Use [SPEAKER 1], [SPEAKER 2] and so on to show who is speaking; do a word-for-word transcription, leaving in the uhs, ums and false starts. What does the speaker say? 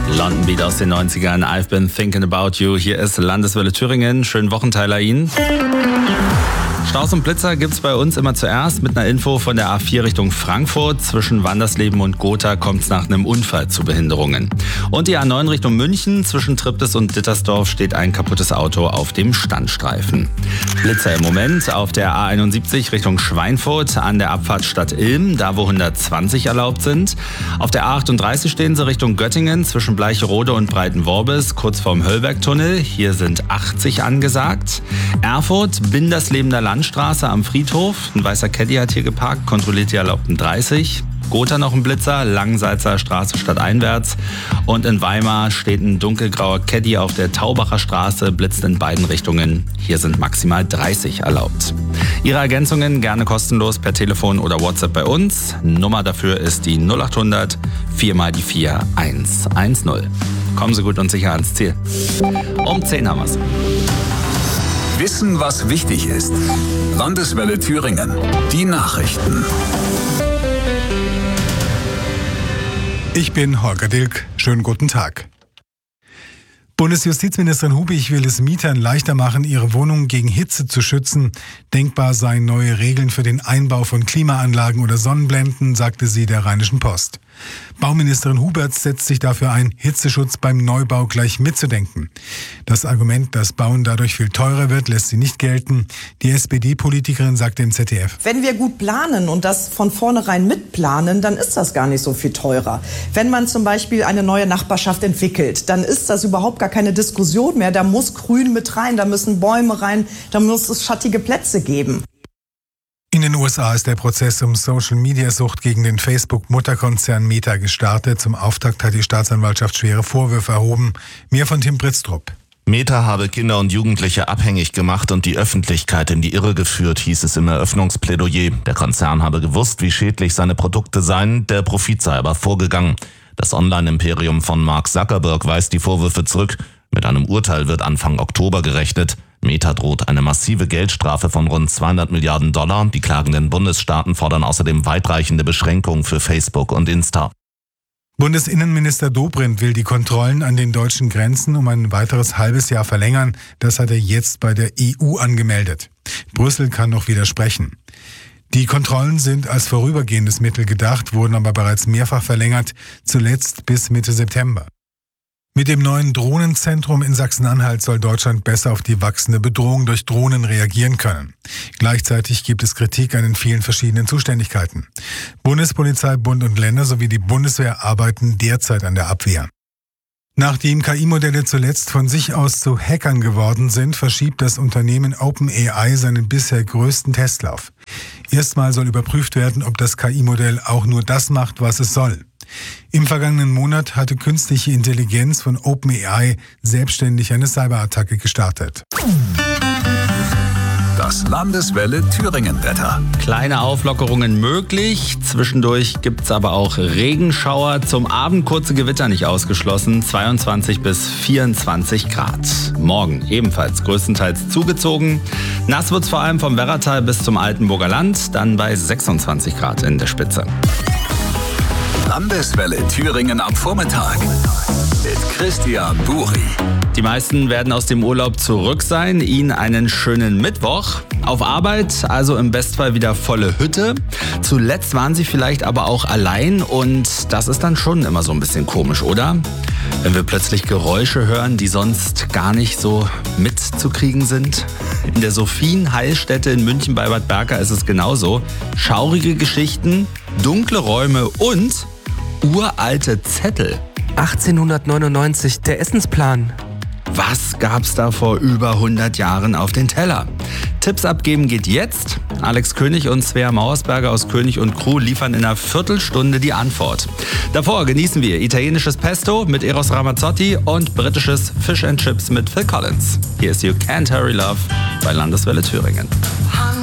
[SPEAKER 1] London Beat aus den neunzigern, I've been thinking about you. Hier ist Landeswelle Thüringen. Schönen Wochenteiler Ihnen. Staus und Blitzer gibt's bei uns immer zuerst mit einer Info von der A vier Richtung Frankfurt. Zwischen Wandersleben und Gotha kommt's nach einem Unfall zu Behinderungen. Und die A neun Richtung München. Zwischen Triptis und Dittersdorf steht ein kaputtes Auto auf dem Standstreifen. Blitzer im Moment auf der A einundsiebzig Richtung Schweinfurt an der Abfahrt Stadt Ilm, da wo hundertzwanzig erlaubt sind. Auf der A achtunddreißig stehen sie Richtung Göttingen zwischen Bleicherode und Breitenworbis, kurz vorm Höllbergtunnel. Hier sind achtzig angesagt. Erfurt, Binderslebener Landstraße am Friedhof. Ein weißer Caddy hat hier geparkt, kontrolliert die erlaubten dreißig. Gotha noch ein Blitzer, Langensalzer Straße stadteinwärts. Und in Weimar steht ein dunkelgrauer Caddy auf der Taubacher Straße, blitzt in beiden Richtungen. Hier sind maximal dreißig erlaubt. Ihre Ergänzungen gerne kostenlos per Telefon oder WhatsApp bei uns. Nummer dafür ist die null achthundert vier mal die vier eins eins null. Kommen Sie gut und sicher ans Ziel. Um zehn haben wir's.
[SPEAKER 2] Wissen, was wichtig ist. Landeswelle Thüringen. Die Nachrichten.
[SPEAKER 3] Ich bin Holger Dilk. Schönen guten Tag. Bundesjustizministerin Hubig will es Mietern leichter machen, ihre Wohnungen gegen Hitze zu schützen. Denkbar seien neue Regeln für den Einbau von Klimaanlagen oder Sonnenblenden, sagte sie der Rheinischen Post. Bauministerin Huberts setzt sich dafür ein, Hitzeschutz beim Neubau gleich mitzudenken. Das Argument, dass Bauen dadurch viel teurer wird, lässt sie nicht gelten. Die S P D-Politikerin sagte im Z D F:
[SPEAKER 4] Wenn wir gut planen und das von vornherein mitplanen, dann ist das gar nicht so viel teurer. Wenn man zum Beispiel eine neue Nachbarschaft entwickelt, dann ist das überhaupt gar keine Diskussion mehr. Da muss Grün mit rein, da müssen Bäume rein, da muss es schattige Plätze geben.
[SPEAKER 3] In den U S A ist der Prozess um Social-Media-Sucht gegen den Facebook-Mutterkonzern Meta gestartet. Zum Auftakt hat die Staatsanwaltschaft schwere Vorwürfe erhoben. Mehr von Tim Britztrup.
[SPEAKER 5] Meta habe Kinder und Jugendliche abhängig gemacht und die Öffentlichkeit in die Irre geführt, hieß es im Eröffnungsplädoyer. Der Konzern habe gewusst, wie schädlich seine Produkte seien, der Profit sei aber vorgegangen. Das Online-Imperium von Mark Zuckerberg weist die Vorwürfe zurück. Mit einem Urteil wird Anfang Oktober gerechnet. Meta droht eine massive Geldstrafe von rund zweihundert Milliarden Dollar. Die klagenden Bundesstaaten fordern außerdem weitreichende Beschränkungen für Facebook und Insta.
[SPEAKER 3] Bundesinnenminister Dobrindt will die Kontrollen an den deutschen Grenzen um ein weiteres halbes Jahr verlängern. Das hat er jetzt bei der E U angemeldet. Brüssel kann noch widersprechen. Die Kontrollen sind als vorübergehendes Mittel gedacht, wurden aber bereits mehrfach verlängert, zuletzt bis Mitte September. Mit dem neuen Drohnenzentrum in Sachsen-Anhalt soll Deutschland besser auf die wachsende Bedrohung durch Drohnen reagieren können. Gleichzeitig gibt es Kritik an den vielen verschiedenen Zuständigkeiten. Bundespolizei, Bund und Länder sowie die Bundeswehr arbeiten derzeit an der Abwehr. Nachdem K I-Modelle zuletzt von sich aus zu Hackern geworden sind, verschiebt das Unternehmen OpenAI seinen bisher größten Testlauf. Erstmal soll überprüft werden, ob das K I-Modell auch nur das macht, was es soll. Im vergangenen Monat hatte künstliche Intelligenz von OpenAI selbstständig eine Cyberattacke gestartet.
[SPEAKER 2] Das Landeswelle Thüringen-Wetter.
[SPEAKER 1] Kleine Auflockerungen möglich. Zwischendurch gibt's aber auch Regenschauer. Zum Abend kurze Gewitter nicht ausgeschlossen. zweiundzwanzig bis vierundzwanzig Grad. Morgen ebenfalls größtenteils zugezogen. Nass wird's vor allem vom Werratal bis zum Altenburger Land. Dann bei sechsundzwanzig Grad in der Spitze.
[SPEAKER 2] Landeswelle Thüringen am Vormittag mit Christian Buri.
[SPEAKER 1] Die meisten werden aus dem Urlaub zurück sein. Ihnen einen schönen Mittwoch. Auf Arbeit, also im Bestfall wieder volle Hütte. Zuletzt waren Sie vielleicht aber auch allein und das ist dann schon immer so ein bisschen komisch, oder? Wenn wir plötzlich Geräusche hören, die sonst gar nicht so mitzukriegen sind. In der Sophien-Heilstätte in München bei Bad Berka ist es genauso. Schaurige Geschichten, dunkle Räume und uralte Zettel.
[SPEAKER 6] achtzehnhundertneunundneunzig, der Essensplan.
[SPEAKER 1] Was gab's da vor über hundert Jahren auf den Teller? Tipps abgeben geht jetzt. Alex König und Svea Mauersberger aus König und Crew liefern in einer Viertelstunde die Antwort. Davor genießen wir italienisches Pesto mit Eros Ramazzotti und britisches Fish and Chips mit Phil Collins. Hier ist You Can't Hurry Love bei Landeswelle Thüringen.